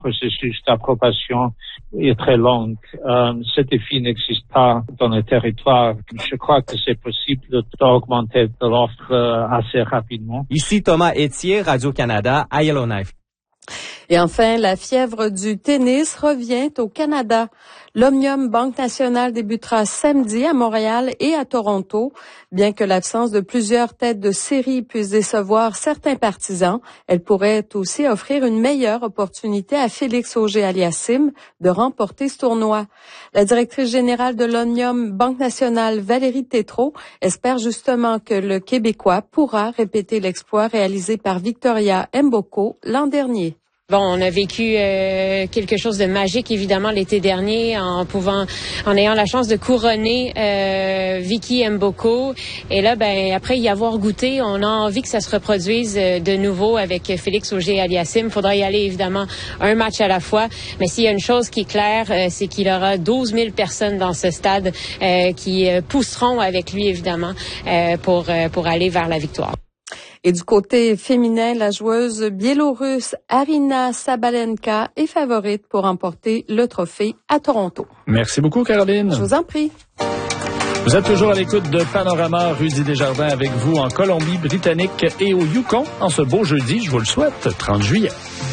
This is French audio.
processus d'approbation est très long. Ce défi n'existe pas dans le territoire. Je crois que c'est possible d'augmenter de l'offre assez rapidement. Ici Thomas Etier, Radio-Canada, à Yellowknife. Et enfin, la fièvre du tennis revient au Canada. L'Omnium Banque Nationale débutera samedi à Montréal et à Toronto. Bien que l'absence de plusieurs têtes de série puisse décevoir certains partisans, elle pourrait aussi offrir une meilleure opportunité à Félix Auger-Aliassime de remporter ce tournoi. La directrice générale de l'Omnium Banque Nationale, Valérie Tétrault, espère justement que le Québécois pourra répéter l'exploit réalisé par Victoria Mboko l'an dernier. Bon, on a vécu quelque chose de magique, évidemment, l'été dernier, en ayant la chance de couronner Vicky Mboko. Et là, après y avoir goûté, on a envie que ça se reproduise de nouveau avec Félix Auger-Aliassime. Il faudra y aller, évidemment, un match à la fois. Mais s'il y a une chose qui est claire, c'est qu'il y aura 12 000 personnes dans ce stade qui pousseront avec lui, évidemment, pour aller vers la victoire. Et du côté féminin, la joueuse biélorusse Arina Sabalenka est favorite pour remporter le trophée à Toronto. Merci beaucoup, Caroline. Je vous en prie. Vous êtes toujours à l'écoute de Panorama. Rudy Desjardins avec vous en Colombie-Britannique et au Yukon en ce beau jeudi, je vous le souhaite, 30 juillet.